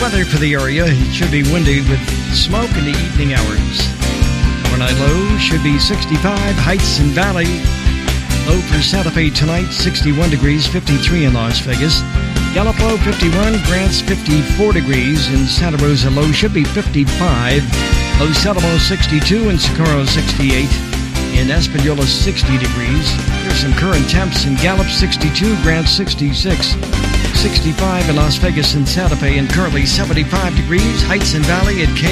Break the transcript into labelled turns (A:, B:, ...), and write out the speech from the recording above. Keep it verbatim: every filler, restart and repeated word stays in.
A: Weather for the area, it should be windy with smoke in the evening hours. Overnight low should be sixty-five, Heights and Valley. Low for Santa Fe tonight, sixty-one degrees, fifty-three in Las Vegas. Gallup low, fifty-one, Grant's fifty-four degrees. In Santa Rosa low should be fifty-five. Los Alamos sixty-two and Socorro sixty-eight. In Espanola sixty degrees. Here's some current temps in Gallup sixty-two, Grant sixty-six. sixty-five in Las Vegas and Santa Fe, and currently seventy-five degrees. Heights and Valley at K.